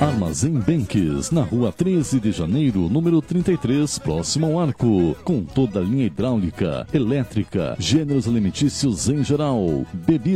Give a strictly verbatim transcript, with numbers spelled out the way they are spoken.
Armazém Benques, na rua treze de janeiro, número trinta e três, próximo ao Arco, com toda a linha hidráulica, elétrica, gêneros alimentícios em geral, bebidas.